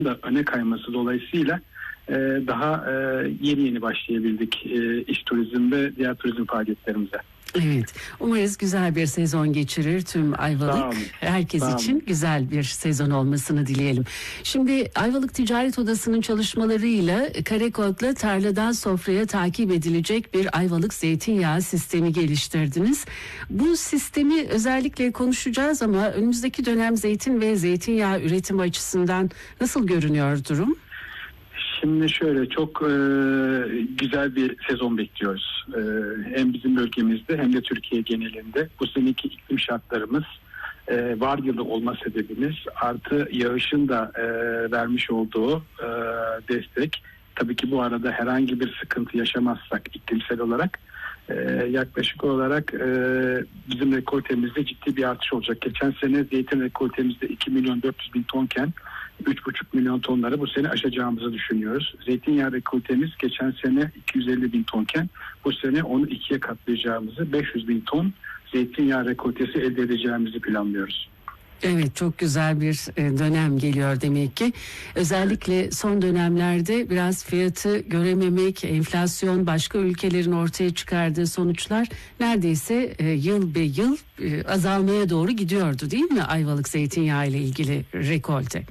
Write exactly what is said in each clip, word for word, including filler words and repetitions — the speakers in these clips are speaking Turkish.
da öne kayması dolayısıyla e, daha e, yeni yeni başlayabildik e, iş turizm ve diğer turizm faaliyetlerimize. Evet, umarız güzel bir sezon geçirir tüm Ayvalık. Herkes Sağ için olun. güzel bir sezon olmasını dileyelim. Şimdi Ayvalık Ticaret Odası'nın çalışmalarıyla Karakol'la tarladan sofraya takip edilecek bir Ayvalık zeytinyağı sistemi geliştirdiniz. Bu sistemi özellikle konuşacağız ama önümüzdeki dönem zeytin ve zeytinyağı üretimi açısından nasıl görünüyor durum? Şimdi şöyle çok e, güzel bir sezon bekliyoruz. E, hem bizim bölgemizde hem de Türkiye genelinde. Bu seneki iklim şartlarımız, e, var yılı olma sebebimiz artı yağışın da e, vermiş olduğu e, destek. Tabii ki bu arada herhangi bir sıkıntı yaşamazsak iklimsel olarak e, yaklaşık olarak e, bizim rekoltemizde ciddi bir artış olacak. Geçen sene zeytin rekoltemizde iki milyon dört yüz bin tonken üç buçuk milyon tonları bu sene aşacağımızı düşünüyoruz. Zeytinyağı rekoltemiz geçen sene iki yüz elli bin tonken bu sene onu ikiye katlayacağımızı, beş yüz bin ton zeytinyağı rekoltesi elde edeceğimizi planlıyoruz. Evet, çok güzel bir dönem geliyor demek ki. Özellikle son dönemlerde biraz fiyatı görememek, enflasyon, başka ülkelerin ortaya çıkardığı sonuçlar neredeyse yıl be yıl azalmaya doğru gidiyordu değil mi Ayvalık zeytinyağı ile ilgili rekolte?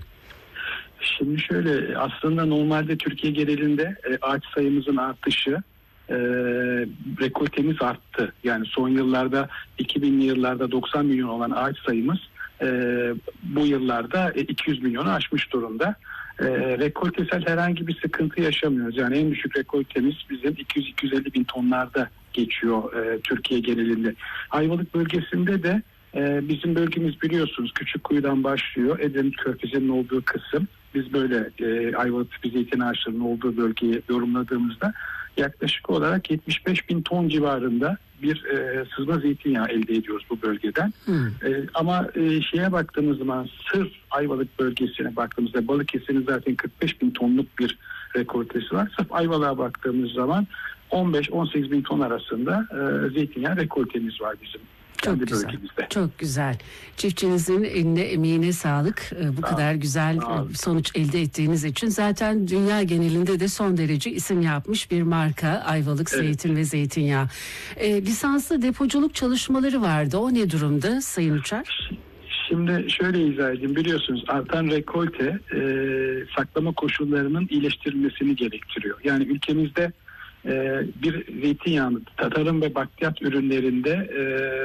Şimdi şöyle, aslında normalde Türkiye genelinde e, ağaç sayımızın artışı, e, rekoltemiz arttı. Yani son yıllarda iki binli yıllarda doksan milyon olan ağaç sayımız e, bu yıllarda e, iki yüz milyonu aşmış durumda. E, rekoltesel herhangi bir sıkıntı yaşamıyoruz. Yani en düşük rekoltemiz bizim iki yüz iki yüz elli bin tonlarda geçiyor e, Türkiye genelinde. Ayvalık bölgesinde de e, bizim bölgemiz biliyorsunuz Küçükkuyu'dan başlıyor. Edremit Körfezi'nin olduğu kısım. Biz böyle e, Ayvalık tipi zeytin ağaçlarının olduğu bölgeyi yorumladığımızda yaklaşık olarak yetmiş beş bin ton civarında bir e, sızma zeytinyağı elde ediyoruz bu bölgeden. Hmm. E, ama e, şeye baktığımız zaman sırf Ayvalık bölgesine baktığımızda Balıkesir'in zaten kırk beş bin tonluk bir rekoltesi var. Sırf Ayvalık'a baktığımız zaman on beş on sekiz bin ton arasında e, zeytinyağı rekoltemiz var bizim. Çok güzel. Bölgemizde. Çok güzel. Çiftçinizin eline emeğine sağlık. Bu Sağ kadar güzel Sağ sonuç elde ettiğiniz için. Zaten dünya genelinde de son derece isim yapmış bir marka Ayvalık evet. Zeytin ve Zeytinyağı. E, lisanslı depoculuk çalışmaları vardı. O ne durumda Sayın Uçar? Şimdi şöyle izah edeyim. Biliyorsunuz artan rekolte e, saklama koşullarının iyileştirilmesini gerektiriyor. Yani ülkemizde Ee, bir zeytinyağını, tarım ve bakliyat ürünlerinde e,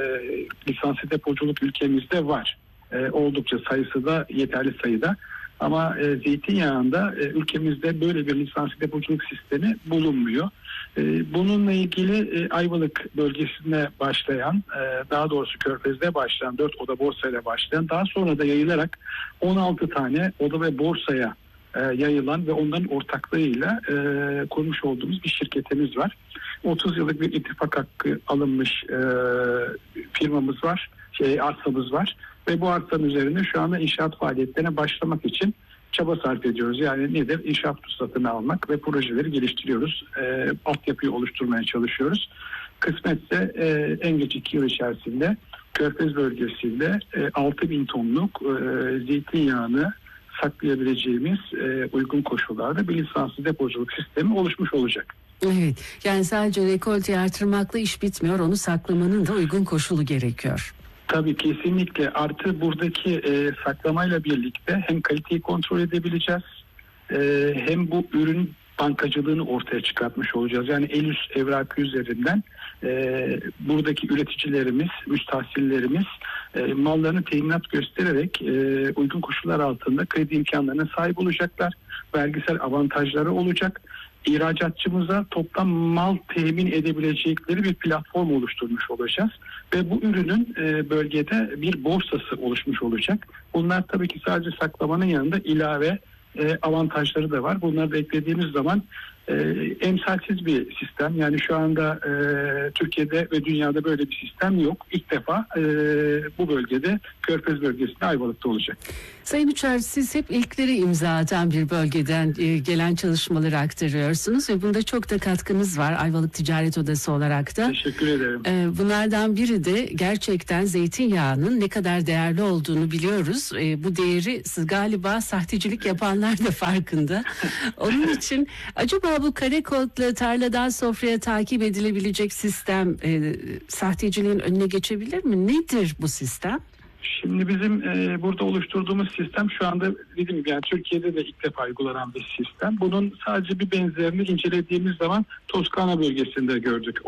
lisanslı depoculuk ülkemizde var. E, oldukça sayısı da yeterli sayıda. Ama e, zeytinyağında e, ülkemizde böyle bir lisanslı depoculuk sistemi bulunmuyor. E, bununla ilgili e, Ayvalık bölgesine başlayan, e, daha doğrusu Körfez'de başlayan, dört oda borsayla başlayan, daha sonra da yayılarak on altı tane oda ve borsaya yayılan ve onların ortaklığıyla e, kurmuş olduğumuz bir şirketimiz var. otuz yıllık bir ittifak hakkı alınmış e, firmamız var, şey arsamız var ve bu arsanın üzerinde şu anda inşaat faaliyetlerine başlamak için çaba sarf ediyoruz. Yani nedir? İnşaat ruhsatını almak ve projeleri geliştiriyoruz. E, altyapıyı oluşturmaya çalışıyoruz. Kısmetse e, en geç iki yıl içerisinde Körfez bölgesinde e, altı bin tonluk e, zeytinyağını saklayabileceğimiz e, uygun koşullarda bir lisanslı depoculuk sistemi oluşmuş olacak. Evet, yani sadece rekolteyi artırmakla iş bitmiyor, onu saklamanın da uygun koşulu gerekiyor. Tabii kesinlikle, artı buradaki e, saklamayla birlikte hem kaliteyi kontrol edebileceğiz e, hem bu ürün bankacılığını ortaya çıkartmış olacağız. Yani el üst evrakı üzerinden e, buradaki üreticilerimiz, müstahsillerimiz e, mallarını teminat göstererek e, uygun koşullar altında kredi imkanlarına sahip olacaklar. Vergisel avantajları olacak. İhracatçımıza toplam mal temin edebilecekleri bir platform oluşturmuş olacağız. Ve bu ürünün e, bölgede bir borsası oluşmuş olacak. Bunlar tabii ki sadece saklamanın yanında ilave E, avantajları da var. Bunları da eklediğimiz zaman e, emsalsiz bir sistem. Yani şu anda e, Türkiye'de ve dünyada böyle bir sistem yok. İlk defa e, bu bölgede, Körfez bölgesinde, Ayvalık'ta olacak. Sayın Uçar, siz hep ilkleri imza atan bir bölgeden e, gelen çalışmaları aktarıyorsunuz ve bunda çok da katkınız var Ayvalık Ticaret Odası olarak da. Teşekkür ederim. E, bunlardan biri de gerçekten zeytinyağının ne kadar değerli olduğunu biliyoruz. E, bu değeri siz galiba sahtecilik yapanlar da farkında. Onun için acaba bu kare kodla tarladan sofraya takip edilebilecek sistem e, sahteciliğin önüne geçebilir mi? Nedir bu sistem? Şimdi bizim e, burada oluşturduğumuz sistem şu anda dediğim gibi yani Türkiye'de de ilk defa uygulanan bir sistem. Bunun sadece bir benzerini incelediğimiz zaman Toskana bölgesinde gördük.